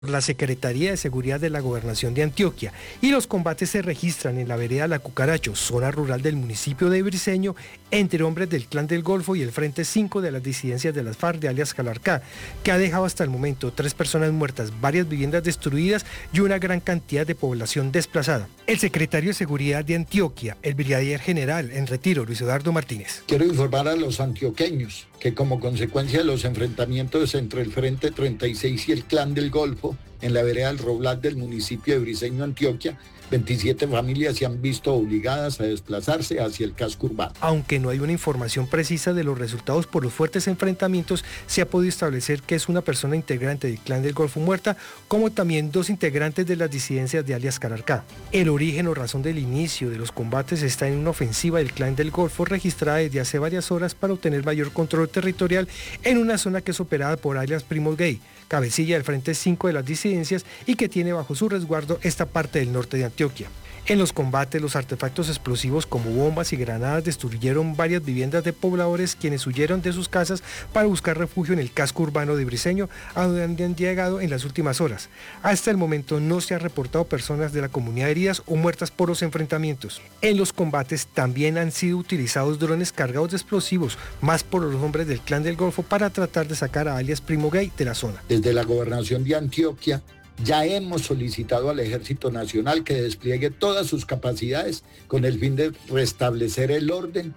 la Secretaría de Seguridad de la Gobernación de Antioquia, y los combates se registran en la vereda La Cucaracho, zona rural del municipio de Briceño, entre hombres del Clan del Golfo y el Frente 5 de las disidencias de las FARC de alias Calarcá, que ha dejado hasta el momento 3 personas muertas, varias viviendas destruidas y una gran cantidad de población desplazada. El secretario de Seguridad de Antioquia, el brigadier general en retiro, Luis Eduardo Martínez. Quiero informar a los antioqueños que como consecuencia de los enfrentamientos entre el Frente 36 y el Clan del Golfo, en la vereda del Roblat del municipio de Briceño, Antioquia, 27 familias se han visto obligadas a desplazarse hacia el casco urbano. Aunque no hay una información precisa de los resultados por los fuertes enfrentamientos, se ha podido establecer que es una persona integrante del Clan del Golfo muerta, como también 2 integrantes de las disidencias de alias Calarcá. El origen o razón del inicio de los combates está en una ofensiva del Clan del Golfo registrada desde hace varias horas para obtener mayor control territorial en una zona que es operada por alias Primo Gay, cabecilla del Frente 5 de las disidencias y que tiene bajo su resguardo esta parte del norte de Antioquia. En los combates, los artefactos explosivos como bombas y granadas destruyeron varias viviendas de pobladores quienes huyeron de sus casas para buscar refugio en el casco urbano de Briceño, a donde han llegado en las últimas horas. Hasta el momento no se han reportado personas de la comunidad heridas o muertas por los enfrentamientos. En los combates también han sido utilizados drones cargados de explosivos, más por los hombres del Clan del Golfo, para tratar de sacar a alias Primo Gay de la zona. Desde la Gobernación de Antioquia, ya hemos solicitado al Ejército Nacional que despliegue todas sus capacidades con el fin de restablecer el orden,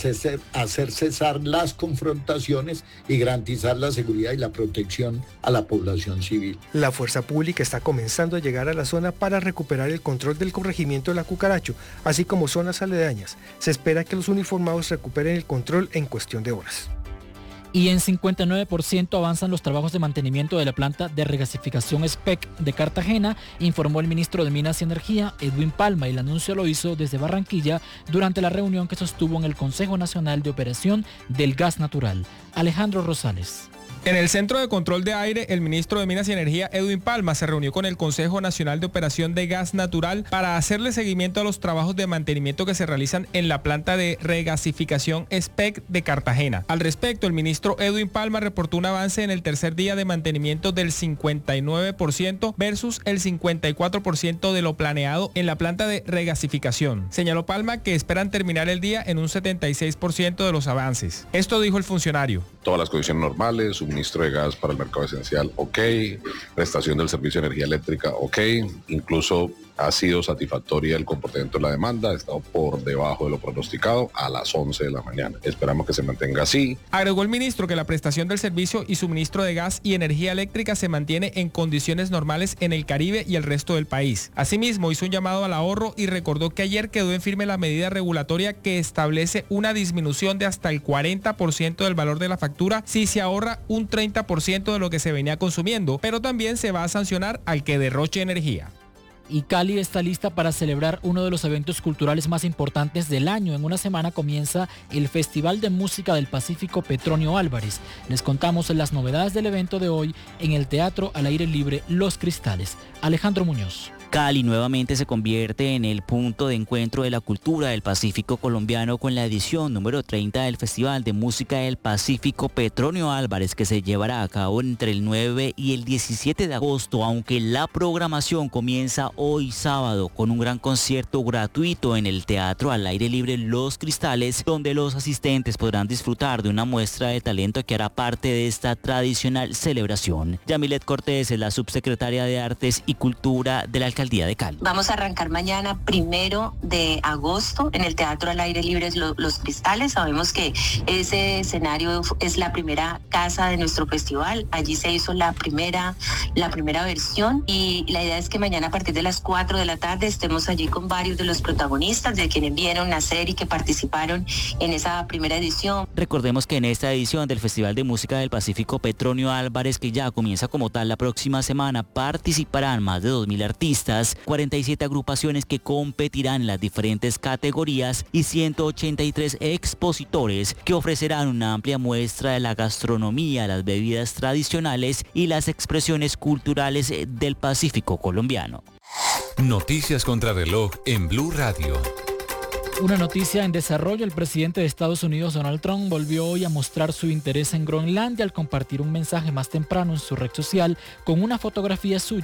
hacer cesar las confrontaciones y garantizar la seguridad y la protección a la población civil. La fuerza pública está comenzando a llegar a la zona para recuperar el control del corregimiento de La Cucaracho, así como zonas aledañas. Se espera que los uniformados recuperen el control en cuestión de horas. Y en 59% avanzan los trabajos de mantenimiento de la planta de regasificación SPEC de Cartagena, informó el ministro de Minas y Energía, Edwin Palma, y el anuncio lo hizo desde Barranquilla durante la reunión que sostuvo en el Consejo Nacional de Operación del Gas Natural. Alejandro Rosales. En el Centro de Control de Aire, el ministro de Minas y Energía, Edwin Palma, se reunió con el Consejo Nacional de Operación de Gas Natural para hacerle seguimiento a los trabajos de mantenimiento que se realizan en la planta de regasificación SPEC de Cartagena. Al respecto, el ministro Edwin Palma reportó un avance en el tercer día de mantenimiento del 59% versus el 54% de lo planeado en la planta de regasificación. Señaló Palma que esperan terminar el día en un 76% de los avances. Esto dijo el funcionario. Todas las condiciones normales, suministro de gas para el mercado esencial, ok, prestación del servicio de energía eléctrica, ok, incluso ha sido satisfactoria el comportamiento de la demanda, ha estado por debajo de lo pronosticado a las 11 de la mañana. Esperamos que se mantenga así. Agregó el ministro que la prestación del servicio y suministro de gas y energía eléctrica se mantiene en condiciones normales en el Caribe y el resto del país. Asimismo, hizo un llamado al ahorro y recordó que ayer quedó en firme la medida regulatoria que establece una disminución de hasta el 40% del valor de la factura si se ahorra un 30% de lo que se venía consumiendo, pero también se va a sancionar al que derroche energía. Y Cali está lista para celebrar uno de los eventos culturales más importantes del año. En una semana comienza el Festival de Música del Pacífico Petronio Álvarez. Les contamos las novedades del evento de hoy en el Teatro al Aire Libre Los Cristales. Alejandro Muñoz. Cali nuevamente se convierte en el punto de encuentro de la cultura del Pacífico colombiano con la edición número 30 del Festival de Música del Pacífico Petronio Álvarez, que se llevará a cabo entre el 9 y el 17 de agosto, aunque la programación comienza hoy sábado con un gran concierto gratuito en el Teatro al Aire Libre Los Cristales, donde los asistentes podrán disfrutar de una muestra de talento que hará parte de esta tradicional celebración. Yamilet Cortés es la subsecretaria de Artes y Cultura de la Alcaldía de Cali. Vamos a arrancar mañana 1 de agosto en el Teatro al Aire Libre Los Cristales. Sabemos que ese escenario es la primera casa de nuestro festival. Allí se hizo la primera versión y la idea es que mañana a partir de las 4 de la tarde estemos allí con varios de los protagonistas, de quienes vieron nacer y que participaron en esa primera edición. Recordemos que en esta edición del Festival de Música del Pacífico Petronio Álvarez, que ya comienza como tal la próxima semana, participarán más de 2.000 artistas, 47 agrupaciones que competirán en las diferentes categorías y 183 expositores que ofrecerán una amplia muestra de la gastronomía, las bebidas tradicionales y las expresiones culturales del Pacífico colombiano. Noticias contra reloj en Blue Radio. Una noticia en desarrollo: el presidente de Estados Unidos, Donald Trump, volvió hoy a mostrar su interés en Groenlandia al compartir un mensaje más temprano en su red social con una fotografía suya